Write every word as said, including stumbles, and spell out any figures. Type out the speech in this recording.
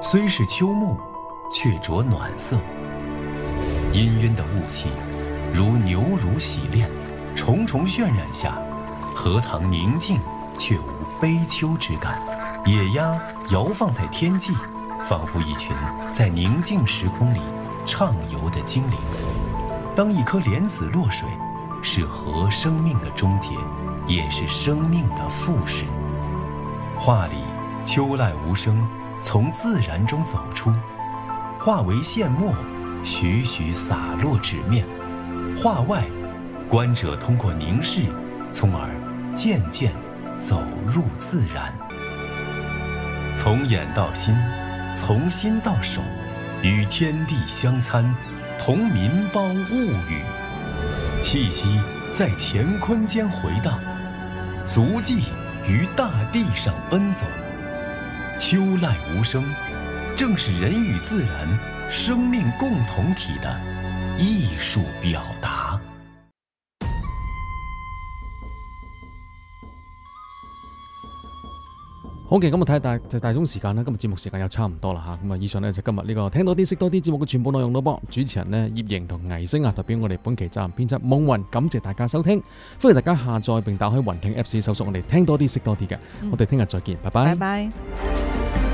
虽是秋暮，却着暖色。氤氲的雾气，如牛乳洗炼，重重渲染下，荷塘宁静，却无悲秋之感。野鸭摇放在天际，仿佛一群在宁静时空里畅游的精灵。当一颗莲子落水，是河生命的终结，也是生命的复始。画里秋籁无声，从自然中走出，化为线墨，徐徐洒落纸面。画外，观者通过凝视，从而渐渐走入自然。从眼到心，从心到手，与天地相参，同民胞物语。气息在乾坤间回荡，足迹于大地上奔走。秋籁无声，正是人与自然生命共同体的艺术表达。 好嘅，咁啊睇下大就大鐘時間啦，今日節目時間又差唔多啦嚇，咁啊以上呢，就今日呢個聽多啲識多啲節目嘅全部內容咯噃。主持人呢，葉瑩同倪星啊，代表我哋本期責任編輯夢雲，感謝大家收聽，歡迎大家下載並打開雲聽 Apps 搜索我哋聽多啲識多啲嘅，我哋聽日再見，拜拜。 拜拜。